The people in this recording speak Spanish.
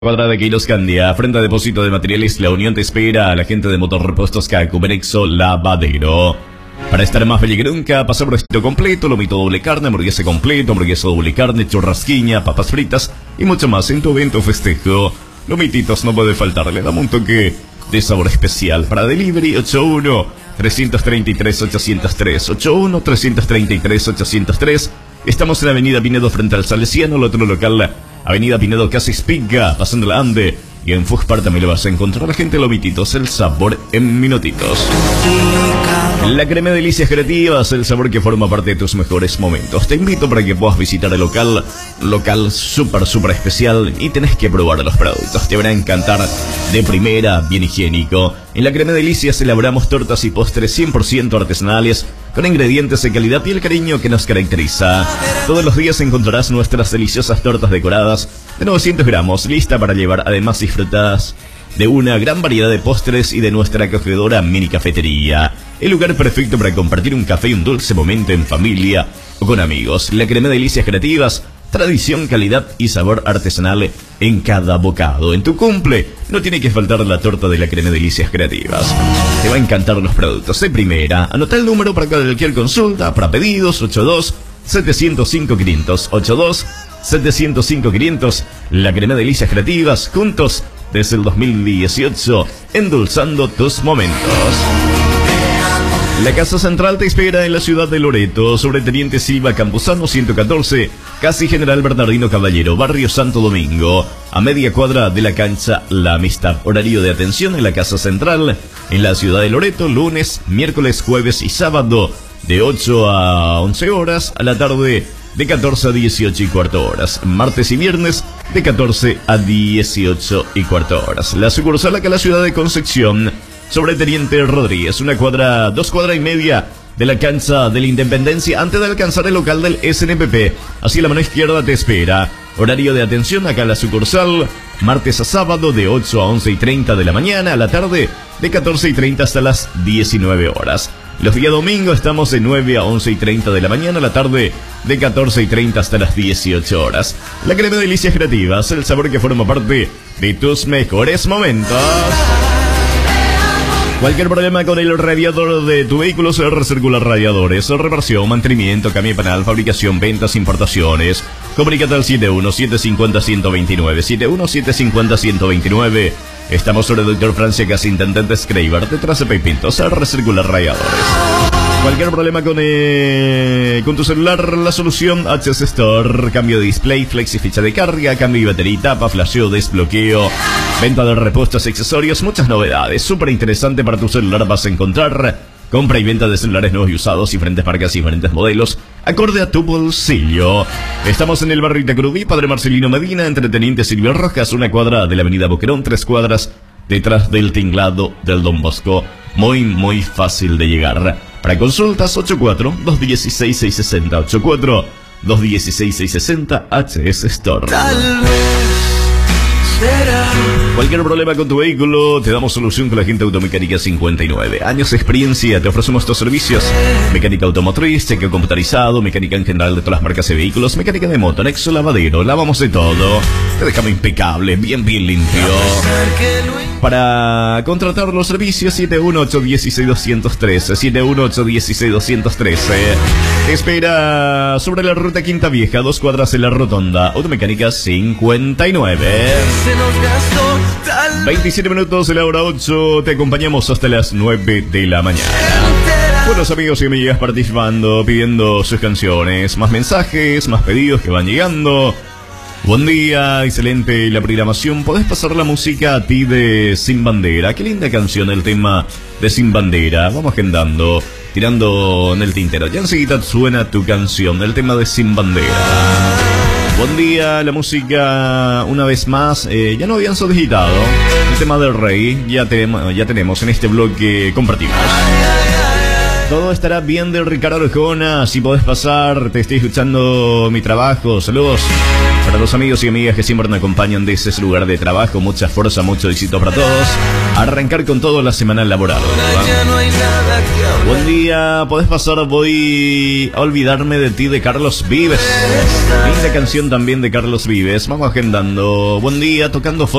Cuadra de Queiroz Candia, frente a Depósito de Materiales La Unión te espera a la gente de Motorrepuestos Cacumenexo Lavadero. Para estar más feliz que nunca, pasa por estilo completo, lomito doble carne, hamburguesa completo, hamburguesa doble carne, churrasquiña, papas fritas y mucho más en tu evento o festejo. Lomititos no puede faltar, le damos un toque de sabor especial. Para delivery 81-333-803, 81-333-803. Estamos en la avenida Pinedo frente al Salesiano, el otro local Avenida Pinedo casi Espiga, pasando la Ande. Y en Fuspar también lo vas a encontrar a gente Lomititos, el sabor en minutitos. La crema de delicias creativas, el sabor que forma parte de tus mejores momentos. Te invito para que puedas visitar el local súper especial y tenés que probar los productos. Te van a encantar, de primera, bien higiénico. En la crema de delicias elaboramos tortas y postres 100% artesanales con ingredientes de calidad y el cariño que nos caracteriza. Todos los días encontrarás nuestras deliciosas tortas decoradas de 900 gramos, lista para llevar. Además disfrutas de una gran variedad de postres y de nuestra acogedora mini cafetería. El lugar perfecto para compartir un café y un dulce momento en familia o con amigos. La crema de delicias creativas, tradición, calidad y sabor artesanal en cada bocado. En tu cumple no tiene que faltar la torta de la crema de delicias creativas. Te va a encantar los productos de primera. Anota el número para cualquier consulta, para pedidos 82-705-500, 82-705-500. La crema de delicias creativas, juntos desde el 2018, endulzando tus momentos. La Casa Central te espera en la ciudad de Loreto, sobre Teniente Silva Campuzano 114, casi General Bernardino Caballero, barrio Santo Domingo, a media cuadra de la cancha La Amistad. Horario de atención en la Casa Central, en la ciudad de Loreto, lunes, miércoles, jueves y sábado, de 8 a 11 horas, a la tarde de 14 a 18 y cuarto horas, martes y viernes de 14 a 18 y cuarto horas. La sucursal acá en la ciudad de Concepción, sobre Teniente Rodríguez, dos cuadras y media de la cancha de la Independencia, antes de alcanzar el local del SNPP. Así la mano izquierda te espera. Horario de atención acá en la sucursal, martes a sábado de 8 a 11 y 30 de la mañana, a la tarde de 14 y 30 hasta las 19 horas. Los días domingo estamos de 9 a 11 y 30 de la mañana, a la tarde de 14 y 30 hasta las 18 horas. La crema de delicias creativas, el sabor que forma parte de tus mejores momentos. Cualquier problema con el radiador de tu vehículo, se recircula radiadores, reparación, mantenimiento, cambio de panel, fabricación, ventas, importaciones. Comunícate al 71-750-129, 71-750-129. Estamos sobre Doctor Francia, casi Intendente Schreiber, detrás de Peipintos, a recircular radiadores. Cualquier problema con tu celular, la solución HS Store. Cambio de display, flexi ficha de carga, cambio de batería, tapa, flasheo, desbloqueo, venta de repuestos, accesorios, muchas novedades. Súper interesante para tu celular vas a encontrar. Compra y venta de celulares nuevos y usados, diferentes marcas y diferentes modelos, acorde a tu bolsillo. Estamos en el barrio Itacurubí, Padre Marcelino Medina, entre Teniente Silvio Rojas, una cuadra de la avenida Boquerón, 3 cuadras detrás del tinglado del Don Bosco. Muy fácil de llegar. Para consultas, 84-216-660, 84-216-660, HS Store. Cualquier problema con tu vehículo, te damos solución con la gente Automecánica 59. Años de experiencia, te ofrecemos estos servicios: mecánica automotriz, chequeo computarizado, mecánica en general de todas las marcas de vehículos, mecánica de moto, anexo, lavadero, lavamos de todo. Te dejamos impecable, bien limpio. Para contratar los servicios, 718-16213, 718-16213. Te espera sobre la ruta Quinta Vieja, 2 cuadras en la rotonda. Automecánica 59. 27 minutos de la hora 8, te acompañamos hasta las 9 de la mañana. Buenos amigos y amigas participando, pidiendo sus canciones, más mensajes, más pedidos que van llegando. Buen día, excelente la programación. Podés pasar la música a ti de Sin Bandera. Qué linda canción el tema de Sin Bandera. Vamos agendando, tirando en el tintero. Ya enseguida suena tu canción, el tema de Sin Bandera. Buen día, la música una vez más. Ya no habían solicitado el tema del Rey. Ya tenemos en este bloque, compartimos. Todo estará bien de Ricardo Arjona. Si podés pasar, te estoy escuchando mi trabajo. Saludos para los amigos y amigas que siempre me acompañan desde ese lugar de trabajo. Mucha fuerza, mucho éxito para todos. Arrancar con todo la semana laboral, ¿verdad? Buen día, podés pasar. Voy a olvidarme de ti, de Carlos Vives. Linda canción también de Carlos Vives. Vamos agendando. Buen día, tocando fotos.